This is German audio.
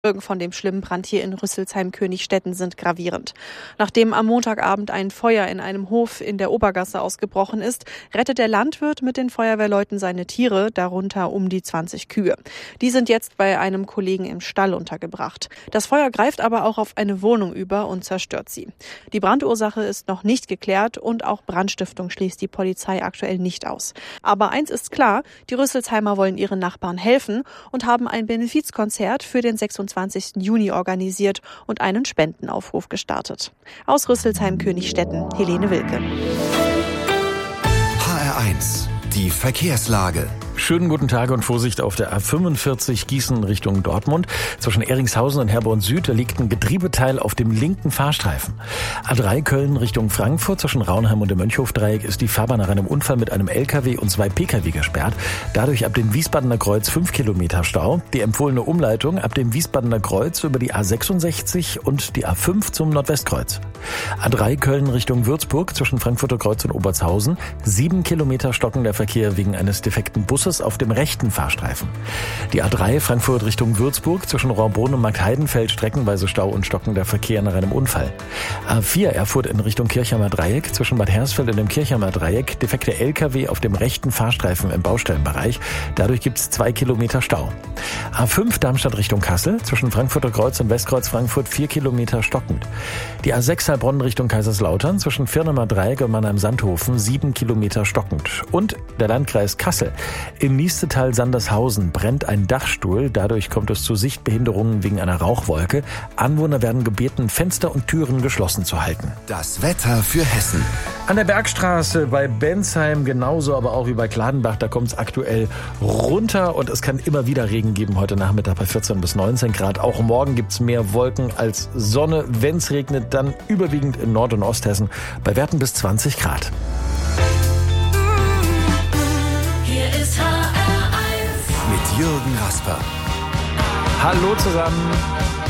Folgen von dem schlimmen Brand hier in Rüsselsheim-Königsstetten sind gravierend. Nachdem am Montagabend ein Feuer in einem Hof in der Obergasse ausgebrochen ist, rettet der Landwirt mit den Feuerwehrleuten seine Tiere, darunter um die 20 Kühe. Die sind jetzt bei einem Kollegen im Stall untergebracht. Das Feuer greift aber auch auf eine Wohnung über und zerstört sie. Die Brandursache ist noch nicht geklärt und auch Brandstiftung schließt die Polizei aktuell nicht aus. Aber eins ist klar, die Rüsselsheimer wollen ihren Nachbarn helfen und haben ein Benefizkonzert für den 26. Juni organisiert und einen Spendenaufruf gestartet. Aus Rüsselsheim-Königsstetten, Helene Wilke. HR1, die Verkehrslage. Schönen guten Tag und Vorsicht auf der A45 Gießen Richtung Dortmund. Zwischen Eringshausen und Herborn Süd liegt ein Getriebeteil auf dem linken Fahrstreifen. A3 Köln Richtung Frankfurt zwischen Raunheim und dem Mönchhofdreieck ist die Fahrbahn nach einem Unfall mit einem LKW und 2 Pkw gesperrt. Dadurch ab dem Wiesbadener Kreuz 5 Kilometer Stau. Die empfohlene Umleitung ab dem Wiesbadener Kreuz über die A66 und die A5 zum Nordwestkreuz. A3 Köln Richtung Würzburg zwischen Frankfurter Kreuz und Obertshausen. 7 Kilometer stockender Verkehr wegen eines defekten Busses auf dem rechten Fahrstreifen. Die A3 Frankfurt Richtung Würzburg zwischen Rohrbrunn und Marktheidenfeld streckenweise Stau und stockender Verkehr nach einem Unfall. A4 Erfurt in Richtung Kirchheimer Dreieck zwischen Bad Hersfeld und dem Kirchheimer Dreieck defekte LKW auf dem rechten Fahrstreifen im Baustellenbereich. Dadurch gibt es 2 Kilometer Stau. A5 Darmstadt Richtung Kassel zwischen Frankfurter Kreuz und Westkreuz Frankfurt 4 Kilometer stockend. Die A6 Heilbronn Richtung Kaiserslautern zwischen Firnemer Dreieck und Mannheim-Sandhofen 7 Kilometer stockend. Und der Landkreis Kassel. Im Niestetal Sandershausen brennt ein Dachstuhl. Dadurch kommt es zu Sichtbehinderungen wegen einer Rauchwolke. Anwohner werden gebeten, Fenster und Türen geschlossen zu halten. Das Wetter für Hessen. An der Bergstraße bei Bensheim genauso, aber auch wie bei Kladenbach, da kommt es aktuell runter und es kann immer wieder Regen geben heute Nachmittag bei 14 bis 19 Grad. Auch morgen gibt es mehr Wolken als Sonne. Wenn es regnet, dann überwiegend in Nord- und Osthessen bei Werten bis 20 Grad. Hier ist HR1 mit Jürgen Rasper. Hallo zusammen.